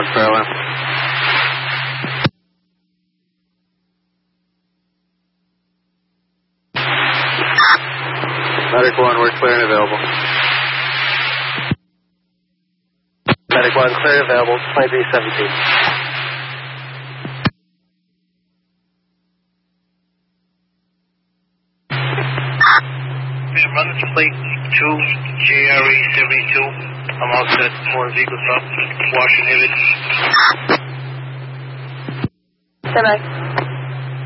1 Fairlane. Medic 1, we're clear and available. Medic 1, clear and available, 2317. Run this plate 2, JRE 72. I'm all set for vehicle stop. Washington. 10-9.